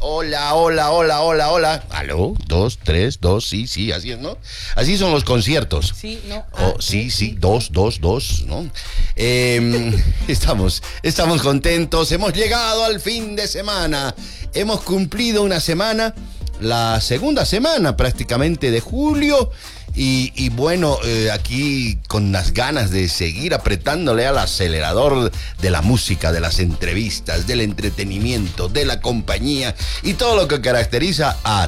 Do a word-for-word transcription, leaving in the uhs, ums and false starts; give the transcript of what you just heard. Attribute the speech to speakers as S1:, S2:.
S1: Hola, hola, hola, hola, hola. Aló, dos, tres, dos, sí, sí, así es, ¿no? Así son los conciertos.
S2: Sí, no.
S1: Oh,
S2: Ah,
S1: sí, sí,
S2: sí.
S1: dos, dos, dos, ¿no? Eh, estamos, estamos contentos, hemos llegado al fin de semana. Hemos cumplido una semana, la segunda semana prácticamente de julio. Y, y bueno, eh, aquí con las ganas de seguir apretándole al acelerador de la música, de las entrevistas, del entretenimiento, de la compañía y todo lo que caracteriza a